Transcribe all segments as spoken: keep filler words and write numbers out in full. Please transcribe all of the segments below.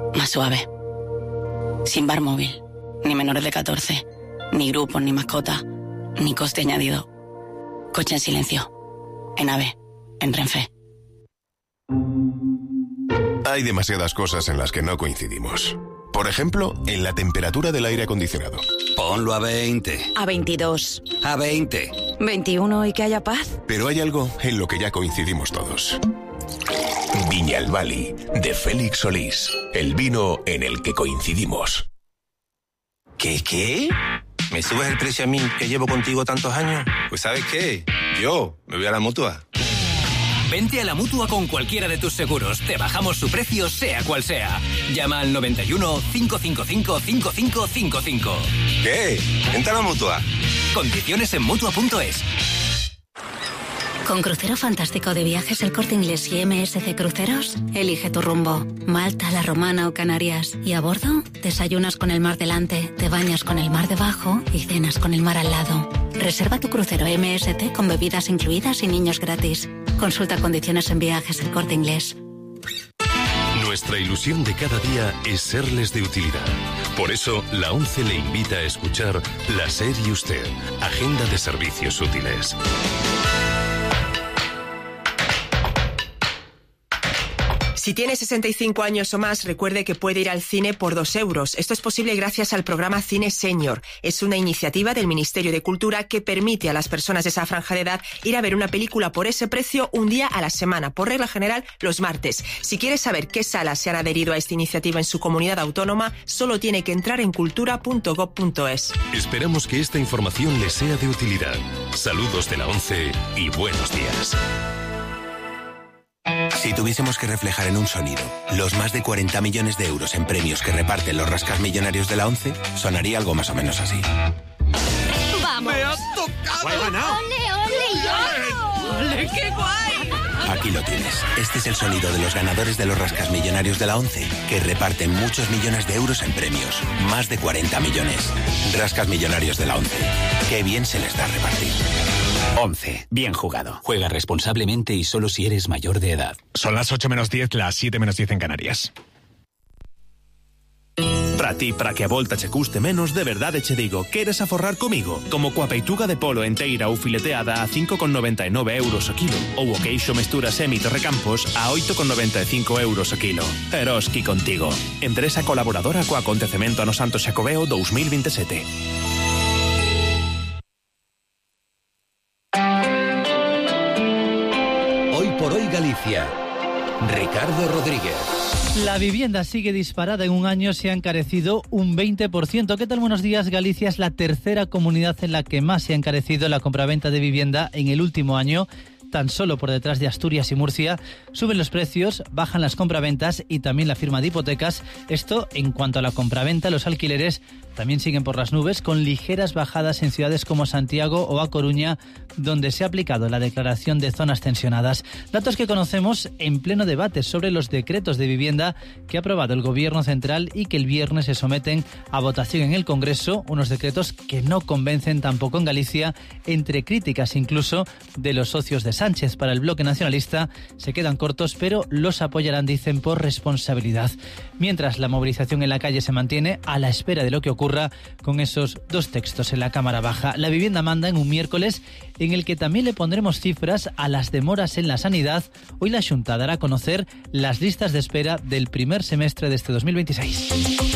más suave. Sin bar móvil, ni menores de catorce, ni grupos, ni mascotas, ni coste añadido. Coche en silencio. En AVE, en Renfe. Hay demasiadas cosas en las que no coincidimos. Por ejemplo, en la temperatura del aire acondicionado. Ponlo a veinte. A veintidós. A veinte. veintiuno y que haya paz. Pero hay algo en lo que ya coincidimos todos. Viñalbali, de Félix Solís. El vino en el que coincidimos. ¿Qué, qué? ¿Me subes el precio a mí, que llevo contigo tantos años? Pues ¿sabes qué? Yo me voy a la Mutua. Vente a la Mutua con cualquiera de tus seguros. Te bajamos su precio, sea cual sea. Llama al noventa y uno, cinco cinco cinco, cinco cinco cinco cinco. ¿Qué? Vente a la Mutua. Condiciones en Mutua punto es. Con Crucero Fantástico de Viajes El Corte Inglés y M S C Cruceros, elige tu rumbo. Malta, La Romana o Canarias. Y a bordo, desayunas con el mar delante, te bañas con el mar debajo y cenas con el mar al lado. Reserva tu crucero M S C con bebidas incluidas y niños gratis. Consulta condiciones en Viajes El Corte Inglés. Nuestra ilusión de cada día es serles de utilidad. Por eso, la ONCE le invita a escuchar La SER y Usted, Agenda de Servicios Útiles. Si tiene sesenta y cinco años o más, recuerde que puede ir al cine por dos euros. Esto es posible gracias al programa Cine Senior. Es una iniciativa del Ministerio de Cultura que permite a las personas de esa franja de edad ir a ver una película por ese precio un día a la semana, por regla general los martes. Si quiere saber qué salas se han adherido a esta iniciativa en su comunidad autónoma, solo tiene que entrar en cultura punto gob punto es. Esperamos que esta información le sea de utilidad. Saludos de la ONCE y buenos días. Si tuviésemos que reflejar en un sonido los más de cuarenta millones de euros en premios que reparten los rascas millonarios de la ONCE, sonaría algo más o menos así. ¡Vamos! ¡Me has tocado! ¡He ganado! ¡Ole, ole, yo! ¡Ole, qué guay! Aquí lo tienes. Este es el sonido de los ganadores de los rascas millonarios de la ONCE, que reparten muchos millones de euros en premios. Más de cuarenta millones. Rascas millonarios de la ONCE. Qué bien se les da repartir. ONCE. Bien jugado. Juega responsablemente y solo si eres mayor de edad. Son las ocho menos diez, las siete menos diez en Canarias. Para ti, para que a volta che custe menos, de verdade che digo, queres aforrar comigo? Como coa peituga de polo enteira ou fileteada a cinco con noventa e nove euros o kilo, ou o queixo mestura semi Torrecampos a oito con noventa e cinco euros o kilo. Eroski contigo. Empresa colaboradora co acontecemento ano Santo Xacobeo dos mil veintisiete. Hoy por hoy Galicia. Ricardo Rodríguez. La vivienda sigue disparada. En un año se ha encarecido un veinte por ciento. ¿Qué tal? Buenos días. Galicia es la tercera comunidad en la que más se ha encarecido la compraventa de vivienda en el último año. Tan solo por detrás de Asturias y Murcia. Suben los precios, bajan las compraventas y también la firma de hipotecas. Esto en cuanto a la compraventa. Los alquileres también siguen por las nubes, con ligeras bajadas en ciudades como Santiago o A Coruña, donde se ha aplicado la declaración de zonas tensionadas. Datos que conocemos en pleno debate sobre los decretos de vivienda que ha aprobado el Gobierno central y que el viernes se someten a votación en el Congreso. Unos decretos que no convencen tampoco en Galicia, entre críticas incluso de los socios de Sánchez. Para el bloque nacionalista se quedan cortos, pero los apoyarán, dicen, por responsabilidad. Mientras la movilización en la calle se mantiene a la espera de lo que ocurra con esos dos textos en la Cámara Baja. La vivienda manda en un miércoles en el que también le pondremos cifras a las demoras en la sanidad. Hoy la Xunta dará a conocer las listas de espera del primer semestre de este dos mil veintiséis.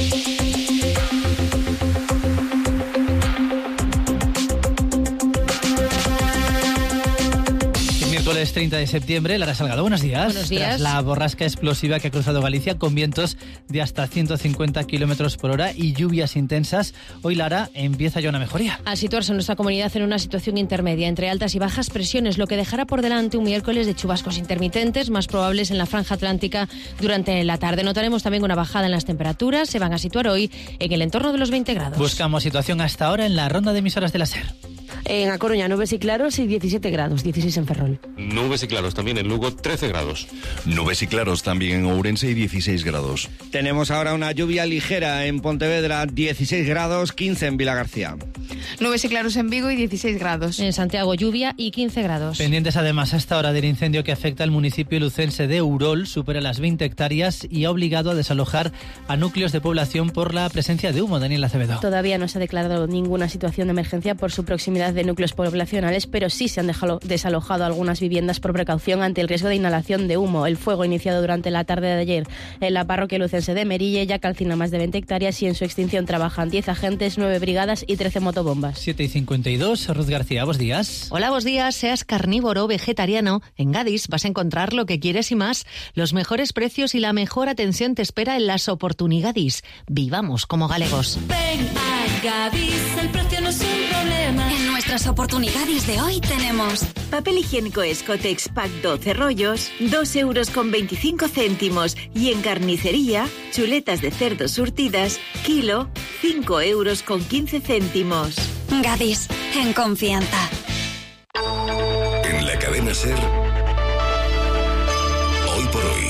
Miércoles treinta de septiembre, Lara Salgado, buenos días. Buenos días. Tras la borrasca explosiva que ha cruzado Galicia con vientos de hasta ciento cincuenta kilómetros por hora y lluvias intensas, hoy, Lara, empieza ya una mejoría. Al situarse nuestra comunidad en una situación intermedia entre altas y bajas presiones, lo que dejará por delante un miércoles de chubascos intermitentes, más probables en la franja atlántica durante la tarde. Notaremos también una bajada en las temperaturas, se van a situar hoy en el entorno de los veinte grados. Buscamos situación hasta ahora en la ronda de emisoras de la SER. En A Coruña, nubes y claros y diecisiete grados, dieciséis en Ferrol. Nubes y claros también en Lugo, trece grados. Nubes y claros también en Ourense y dieciséis grados. Tenemos ahora una lluvia ligera en Pontevedra, dieciséis grados, quince en Vilagarcía. Nubes y claros en Vigo y dieciséis grados. En Santiago lluvia y quince grados. Pendientes además a esta hora del incendio que afecta al municipio lucense de Urol, supera las veinte hectáreas y ha obligado a desalojar a núcleos de población por la presencia de humo. Daniel Acevedo. Todavía no se ha declarado ninguna situación de emergencia por su proximidad de núcleos poblacionales, pero sí se han dejado, desalojado algunas viviendas por precaución ante el riesgo de inhalación de humo. El fuego iniciado durante la tarde de ayer en la parroquia lucense de Merille ya calcina más de veinte hectáreas y en su extinción trabajan diez agentes, nueve brigadas y trece motobombas. siete y cincuenta y dos, Ruth García, buenos días. Hola, buenos días. Seas carnívoro o vegetariano, en Gadis vas a encontrar lo que quieres y más. Los mejores precios y la mejor atención te espera en las oportunidades. Vivamos como galegos. Ven a Gadis, el precio no es un problema. En nuestras oportunidades de hoy tenemos papel higiénico Escotex Pack doce rollos, dos euros con veinticinco céntimos. Y en carnicería, chuletas de cerdo surtidas, kilo, cinco euros con quince céntimos. Gadis, en confianza. En la cadena SER, hoy por hoy.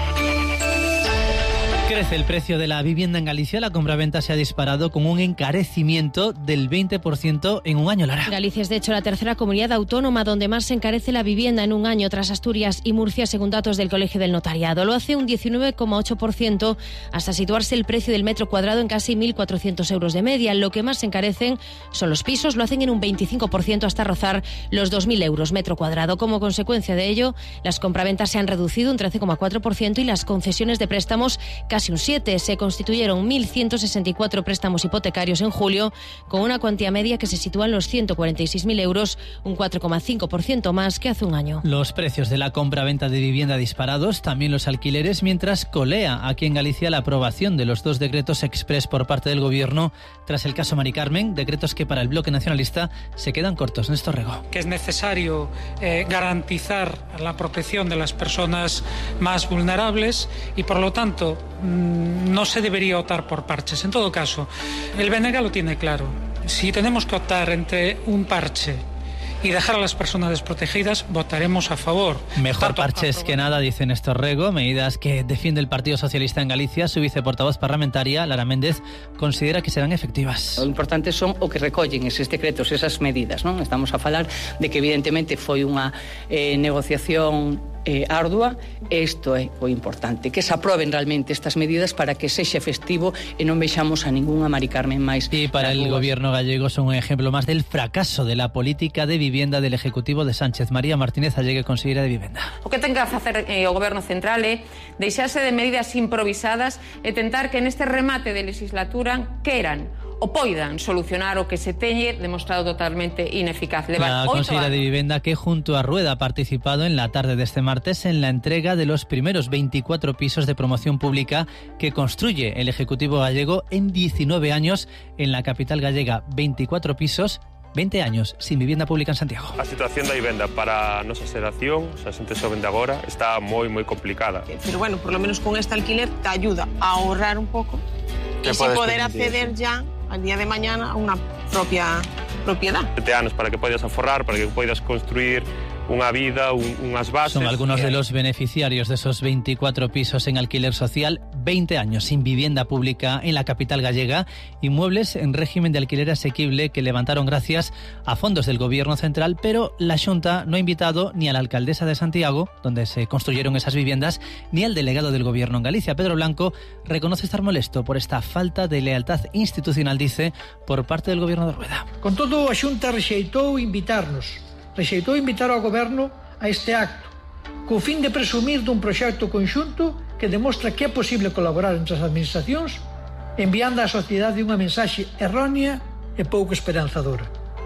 Crece el precio de la vivienda en Galicia. La compraventa se ha disparado con un encarecimiento del veinte por ciento en un año, Lara. Galicia es, de hecho, la tercera comunidad autónoma donde más se encarece la vivienda en un año, tras Asturias y Murcia, según datos del Colegio del Notariado. Lo hace un diecinueve coma ocho por ciento hasta situarse el precio del metro cuadrado en casi mil cuatrocientos euros de media. Lo que más se encarecen son los pisos, lo hacen en un veinticinco por ciento hasta rozar los dos mil euros metro cuadrado. Como consecuencia de ello, las compraventas se han reducido un trece coma cuatro por ciento y las concesiones de préstamos casi un siete por ciento. Se constituyeron mil ciento sesenta y cuatro préstamos hipotecarios en julio, con una cuantía media que se sitúa en los ciento cuarenta y seis mil euros, un cuatro coma cinco por ciento más que hace un año. Los precios de la compra-venta de vivienda disparados, también los alquileres, mientras colea aquí en Galicia la aprobación de los dos decretos exprés por parte del Gobierno tras el caso Mari Carmen, decretos que para el bloque nacionalista se quedan cortos. Néstor Rego. Que es necesario eh, garantizar la protección de las personas más vulnerables y, por lo tanto, mmm, no se debería optar por parches. En todo caso, el B N G lo tiene claro. Si tenemos que optar entre un parche y dejar a las personas desprotegidas, votaremos a favor. Mejor parches que nada, dice Néstor Rego, medidas que defiende el Partido Socialista en Galicia. Su viceportavoz parlamentaria, Lara Méndez, considera que serán efectivas. O importante son o que recollen eses decretos, esas medidas, non? Estamos a falar de que evidentemente foi unha eh, negociación Eh, ardua. Isto é o importante, que se aproben realmente estas medidas para que sexa festivo e non vexamos a ningunha Mari Carmen máis. Y para el gobierno gallego son un ejemplo más del fracaso de la política de vivienda del Ejecutivo de Sánchez. María Martínez Allegue, conselleira de Vivienda. O que ten que facer eh, o goberno central é deixarse de medidas improvisadas e tentar que neste remate de legislatura queran o poidan solucionar o que se teñe demostrado totalmente ineficaz. La consejera de Vivienda, que junto a Rueda ha participado en la tarde de este martes en la entrega de los primeros veinticuatro pisos de promoción pública que construye el Ejecutivo gallego en diecinueve años en la capital gallega. veinticuatro pisos, veinte años sin vivienda pública en Santiago. A situación da vivenda para a nosa xeración, o sea, a xente xoven de agora, está moi, moi complicada. Pero bueno, por lo menos con este alquiler te ayuda a ahorrar un poco y así poder acceder ya al día de mañana a una propia propiedad. Sete anos para que poidas aforrar, para que poidas construir unha vida, un, unhas bases. Son algunos de los beneficiarios de esos veinticuatro pisos en alquiler social, veinte años sin vivienda pública en la capital gallega, inmuebles en régimen de alquiler asequible que levantaron gracias a fondos del Gobierno central, pero la Xunta no ha invitado ni a la alcaldesa de Santiago, donde se construyeron esas viviendas, ni al delegado del Gobierno en Galicia. Pedro Blanco reconoce estar molesto por esta falta de lealtad institucional, dice, por parte del Gobierno de Rueda. Con todo, a Xunta rexeitou invitarnos rexeitou invitar ao Goberno a este acto, co fin de presumir dun proxecto conxunto que demostra que é posible colaborar entre as administracións, enviando á sociedade unha mensaxe errónea e pouco esperanzadora.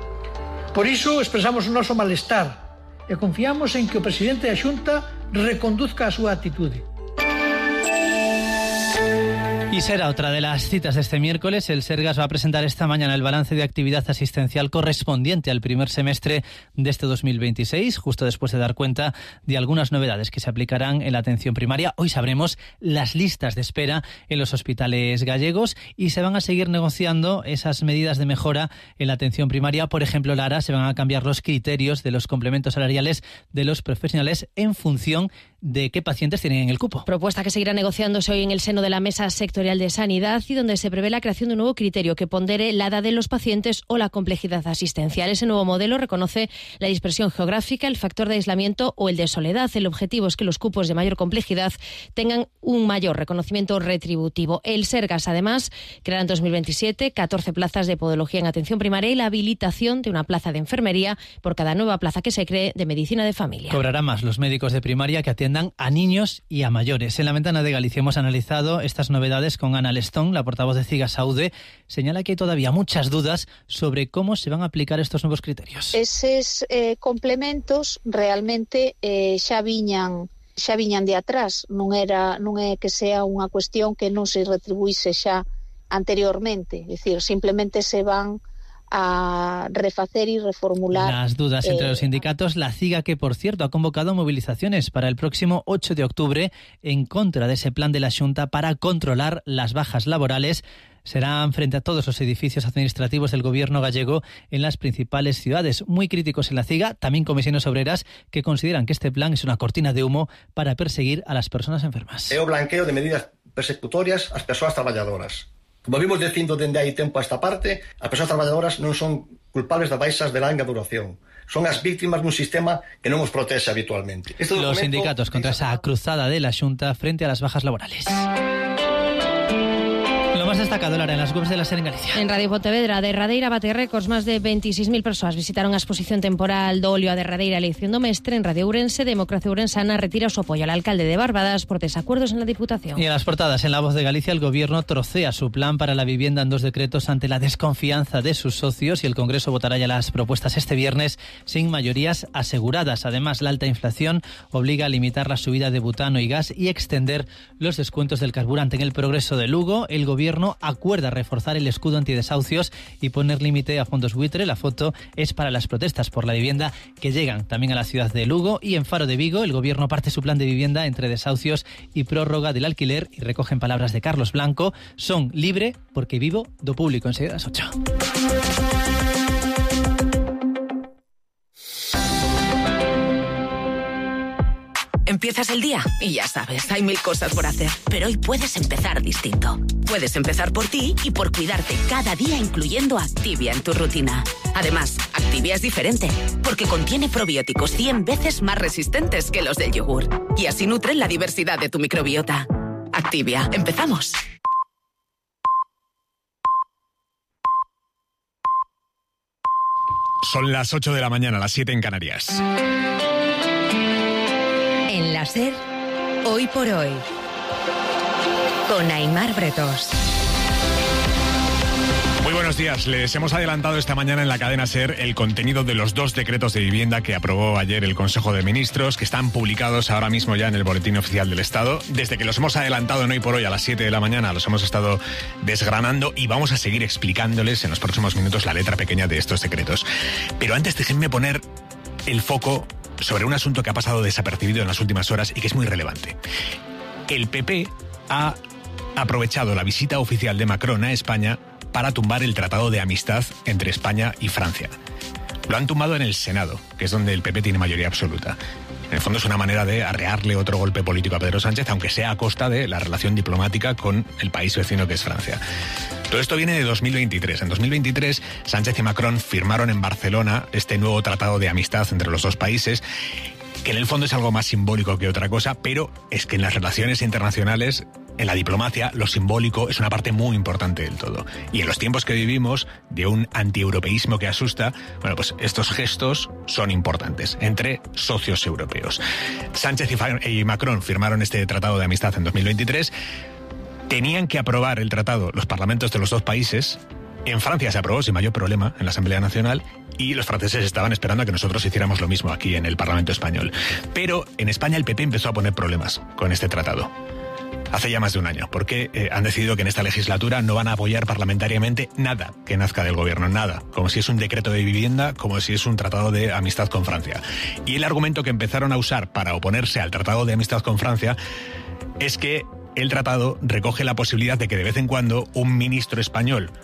Por iso expresamos o noso malestar e confiamos en que o presidente da Xunta reconduzca a súa actitude. Y será otra de las citas de este miércoles. El Sergas va a presentar esta mañana el balance de actividad asistencial correspondiente al primer semestre de este dos mil veintiséis, justo después de dar cuenta de algunas novedades que se aplicarán en la atención primaria. Hoy sabremos las listas de espera en los hospitales gallegos y se van a seguir negociando esas medidas de mejora en la atención primaria. Por ejemplo, Lara, se van a cambiar los criterios de los complementos salariales de los profesionales en función de qué pacientes tienen en el cupo. Propuesta que seguirá negociándose hoy en el seno de la Mesa Sectorial de Sanidad y donde se prevé la creación de un nuevo criterio que pondere la edad de los pacientes o la complejidad asistencial. Ese nuevo modelo reconoce la dispersión geográfica, el factor de aislamiento o el de soledad. El objetivo es que los cupos de mayor complejidad tengan un mayor reconocimiento retributivo. El Sergas, además, creará en dos mil veintisiete catorce plazas de podología en atención primaria y la habilitación de una plaza de enfermería por cada nueva plaza que se cree de medicina de familia. Cobrarán más los médicos de primaria que atienden a niños y a mayores. En la ventana de Galicia hemos analizado estas novedades con Ana Lestón, la portavoz de Cigasaude. Señala que hay todavía muchas dudas sobre cómo se van a aplicar estos nuevos criterios. Eses eh, complementos realmente eh, xa viñan xa viñan de atrás. Non era non é que sea unha cuestión que non se retribuíse xa anteriormente. É dicir, simplemente se van a refacer y reformular. Las dudas entre eh, los sindicatos. La CIGA, que por cierto ha convocado movilizaciones para el próximo ocho de octubre en contra de ese plan de la Xunta para controlar las bajas laborales. Serán frente a todos los edificios administrativos del gobierno gallego en las principales ciudades. Muy críticos en la CIGA, también comisiones obreras, que consideran que este plan es una cortina de humo para perseguir a las personas enfermas. É o blanqueo de medidas persecutorias ás persoas traballadoras. Como vimos dicindo dende hai tempo a esta parte, as persoas traballadoras non son culpables de baixas de longa duración. Son as víctimas dun sistema que non os protexe habitualmente. Este Los sindicatos contra esa cruzada de la Xunta frente a las bajas laborales. Lo más destacado, Lara, en las webs de la SER en Galicia. En Radio Pontevedra, Derradeira bate récords, máis de veintiséis mil persoas visitaron a exposición temporal do óleo a Derradeira elección do mestre. En Radio Ourense, Democracia Ourensana retira o su apoio al alcalde de Barbadas por desacuerdos en la Diputación. Y en las portadas, en La Voz de Galicia, el gobierno trocea su plan para la vivienda en dos decretos ante la desconfianza de sus socios, y el Congreso votará ya las propuestas este viernes sin mayorías aseguradas. Además, la alta inflación obliga a limitar la subida de butano y gas y extender los descuentos del carburante. En el Progreso de Lugo, el gobierno acuerda reforzar el escudo antidesahucios y poner límite a fondos buitre. La foto es para las protestas por la vivienda que llegan también a la ciudad de Lugo. Y en Faro de Vigo, el gobierno parte su plan de vivienda entre desahucios y prórroga del alquiler, y recogen palabras de Carlos Blanco: son libre porque vivo do público. Enseguida a las ocho. Empiezas el día y ya sabes, hay mil cosas por hacer, pero hoy puedes empezar distinto. Puedes empezar por ti y por cuidarte cada día, incluyendo Activia en tu rutina. Además, Activia es diferente, porque contiene probióticos cien veces más resistentes que los del yogur, y así nutren la diversidad de tu microbiota. Activia, empezamos. Son las ocho de la mañana, las siete en Canarias. En la SER, Hoy por Hoy, con Aimar Bretos. Muy buenos días. Les hemos adelantado esta mañana en la cadena SER el contenido de los dos decretos de vivienda que aprobó ayer el Consejo de Ministros, que están publicados ahora mismo ya en el Boletín Oficial del Estado. Desde que los hemos adelantado en Hoy por Hoy a las siete de la mañana, los hemos estado desgranando y vamos a seguir explicándoles en los próximos minutos la letra pequeña de estos decretos. Pero antes déjenme poner el foco sobre un asunto que ha pasado desapercibido en las últimas horas y que es muy relevante. El P P ha aprovechado la visita oficial de Macron a España para tumbar el tratado de amistad entre España y Francia. Lo han tumbado en el Senado, que es donde el P P tiene mayoría absoluta. En el fondo es una manera de arrearle otro golpe político a Pedro Sánchez, aunque sea a costa de la relación diplomática con el país vecino que es Francia. Todo esto viene de dos mil veintitrés. En dos mil veintitrés, Sánchez y Macron firmaron en Barcelona este nuevo tratado de amistad entre los dos países, que en el fondo es algo más simbólico que otra cosa, pero es que en las relaciones internacionales, en la diplomacia, lo simbólico es una parte muy importante del todo. Y en los tiempos que vivimos, de un antieuropeísmo que asusta, bueno, pues estos gestos son importantes entre socios europeos. Sánchez y Macron firmaron este tratado de amistad en dos mil veintitrés. Tenían que aprobar el tratado los parlamentos de los dos países. En Francia se aprobó sin mayor problema en la Asamblea Nacional y los franceses estaban esperando a que nosotros hiciéramos lo mismo aquí en el Parlamento Español. Pero en España el P P empezó a poner problemas con este tratado. Hace ya más de un año, porque eh, han decidido que en esta legislatura no van a apoyar parlamentariamente nada que nazca del gobierno, nada. Como si es un decreto de vivienda, como si es un tratado de amistad con Francia. Y el argumento que empezaron a usar para oponerse al tratado de amistad con Francia es que el tratado recoge la posibilidad de que de vez en cuando un ministro español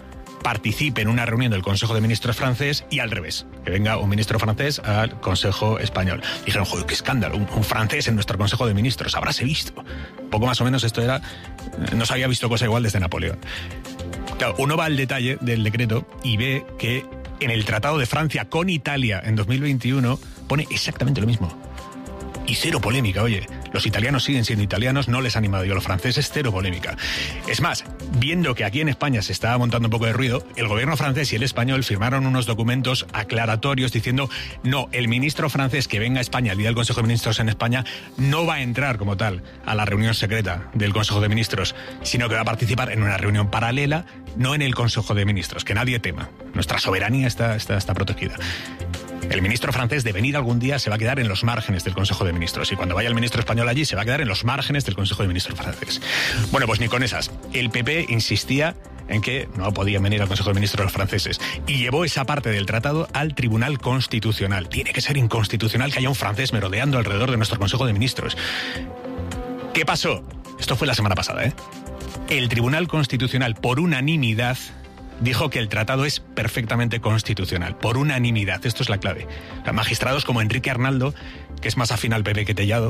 participe en una reunión del Consejo de Ministros francés y al revés, que venga un ministro francés al Consejo español. Dijeron, joder, qué escándalo, un, un francés en nuestro Consejo de Ministros, habráse visto. Poco más o menos esto era, no se había visto cosa igual desde Napoleón. Claro, uno va al detalle del decreto y ve que en el Tratado de Francia con Italia en dos mil veintiuno pone exactamente lo mismo. Y cero polémica, oye. Los italianos siguen siendo italianos, no les han animado yo a los franceses, cero polémica. Es más, viendo que aquí en España se estaba montando un poco de ruido, el gobierno francés y el español firmaron unos documentos aclaratorios diciendo, no, el ministro francés que venga a España, el día del Consejo de Ministros en España, no va a entrar como tal a la reunión secreta del Consejo de Ministros, sino que va a participar en una reunión paralela, no en el Consejo de Ministros, que nadie tema. Nuestra soberanía está, está, está protegida. El ministro francés de venir algún día se va a quedar en los márgenes del Consejo de Ministros y cuando vaya el ministro español allí se va a quedar en los márgenes del Consejo de Ministros francés. Bueno, pues ni con esas. El P P insistía en que no podían venir al Consejo de Ministros los franceses y llevó esa parte del tratado al Tribunal Constitucional. Tiene que ser inconstitucional que haya un francés merodeando alrededor de nuestro Consejo de Ministros. ¿Qué pasó? Esto fue la semana pasada, ¿eh? El Tribunal Constitucional, por unanimidad, dijo que el tratado es perfectamente constitucional, por unanimidad, esto es la clave. Los magistrados como Enrique Arnaldo, que es más afín al P P que Tellado,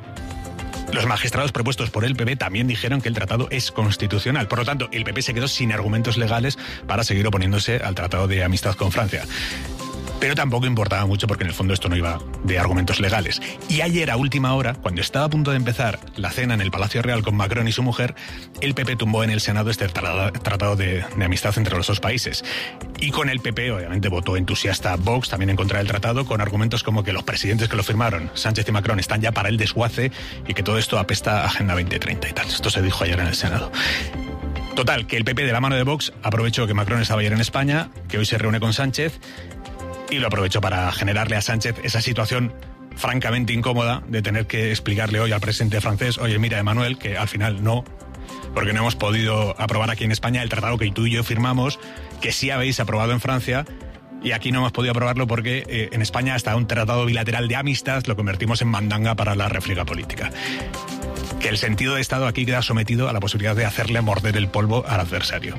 los magistrados propuestos por el P P también dijeron que el tratado es constitucional. Por lo tanto, el P P se quedó sin argumentos legales para seguir oponiéndose al tratado de amistad con Francia. Pero tampoco importaba mucho porque en el fondo esto no iba de argumentos legales. Y ayer a última hora, cuando estaba a punto de empezar la cena en el Palacio Real con Macron y su mujer, el P P tumbó en el Senado este tratado de, de amistad entre los dos países. Y con el P P, obviamente, votó entusiasta Vox también en contra del tratado, con argumentos como que los presidentes que lo firmaron, Sánchez y Macron, están ya para el desguace y que todo esto apesta a Agenda veinte treinta y tal. Esto se dijo ayer en el Senado. Total, que el P P de la mano de Vox aprovechó que Macron estaba ayer en España, que hoy se reúne con Sánchez, y lo aprovechó para generarle a Sánchez esa situación francamente incómoda de tener que explicarle hoy al presidente francés, oye, mira, Emmanuel, que al final no, porque no hemos podido aprobar aquí en España el tratado que tú y yo firmamos, que sí habéis aprobado en Francia, y aquí no hemos podido aprobarlo porque eh, en España hasta un tratado bilateral de amistad lo convertimos en mandanga para la refriega política. Que el sentido de Estado aquí queda sometido a la posibilidad de hacerle morder el polvo al adversario.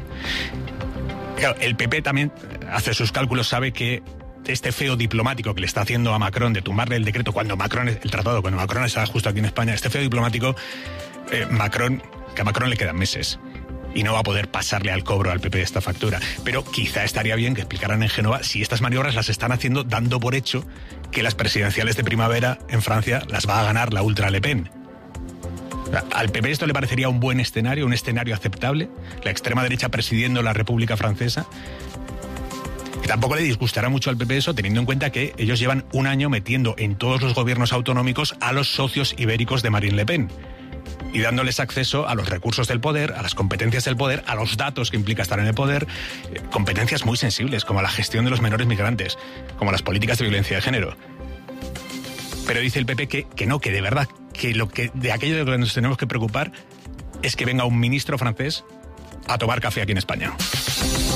Claro, el P P también hace sus cálculos, sabe que este feo diplomático que le está haciendo a Macron de tumbarle el decreto cuando Macron, el tratado, cuando Macron está justo aquí en España, este feo diplomático, eh, Macron, que a Macron le quedan meses y no va a poder pasarle al cobro al P P esta factura. Pero quizá estaría bien que explicaran en Génova si estas maniobras las están haciendo dando por hecho que las presidenciales de primavera en Francia las va a ganar la ultra Le Pen. Al P P esto le parecería un buen escenario, un escenario aceptable, la extrema derecha presidiendo la República Francesa. Que tampoco le disgustará mucho al P P eso, teniendo en cuenta que ellos llevan un año metiendo en todos los gobiernos autonómicos a los socios ibéricos de Marine Le Pen y dándoles acceso a los recursos del poder, a las competencias del poder, a los datos que implica estar en el poder, eh, competencias muy sensibles como la gestión de los menores migrantes, como las políticas de violencia de género. Pero dice el P P que, que no, que de verdad, que, lo que de aquello de lo que nos tenemos que preocupar es que venga un ministro francés a tomar café aquí en España.